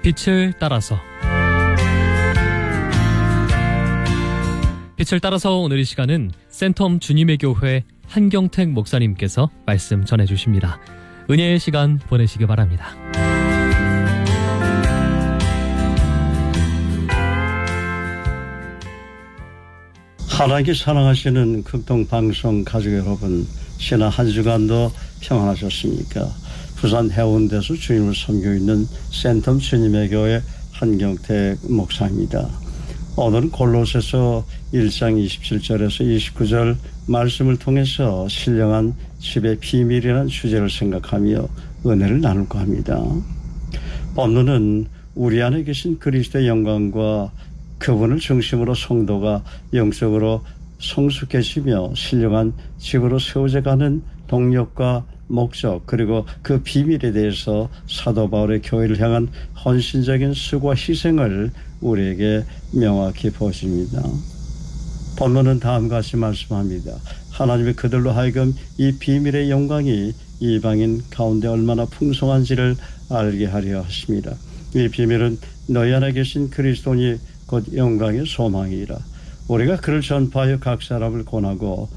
빛을 따라서. 빛을 따라서 오늘 이 시간은 센텀 주님의 교회 한경택 목사님께서 말씀 전해주십니다. 은혜의 시간 보내시기 바랍니다. 하나님께 사랑하시는 극동방송 가족 여러분, 지난 한 주간도 평안하셨습니까? 부산 해운대에서 주님을 섬기고 있는 센텀 주님의 교회 한경택 목사입니다. 오늘은 골로새서 1장 27절에서 29절 말씀을 통해서 신령한 집의 비밀이라는 주제를 생각하며 은혜를 나눌까 합니다. 본문은 우리 안에 계신 그리스도의 영광과 그분을 중심으로 성도가 영적으로 성숙해지며 신령한 집으로 세워져가는 동력과 목적, 그리고 그 비밀에 대해서 사도 바울의 교회를 향한 헌신적인 수고와 희생을 우리에게 명확히 보여줍니다. 본문은 다음과 같이 말씀합니다. 하나님이 그들로 하여금 이 비밀의 영광이 이방인 가운데 얼마나 풍성한지를 알게 하려 하십니다. 이 비밀은 너희 안에 계신 그리스도니 곧 영광의 소망이라. 우리가 그를 전파하여 각 사람을 권하고